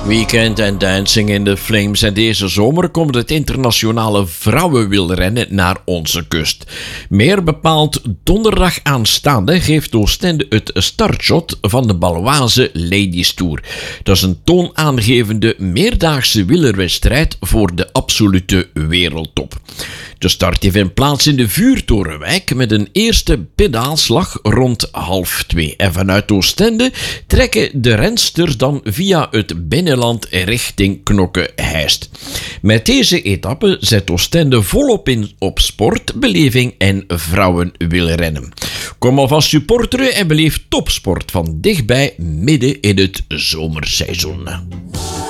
Weekend en Dancing in the Flames. En deze zomer komt het internationale vrouwenwielrennen naar onze kust. Meer bepaald donderdag aanstaande geeft Oostende het startshot van de Baloise Ladies Tour. Dat is een toonaangevende meerdaagse wielerwedstrijd voor de absolute wereldtop. De start vindt plaats in de Vuurtorenwijk met een eerste pedaalslag rond 1:30. En vanuit Oostende trekken de rensters dan via het binnenland richting Knokke-Heist. Met deze etappe zet Oostende volop in op sport, beleving en vrouwenwielrennen. Kom alvast supporteren en beleef topsport van dichtbij midden in het zomerseizoen.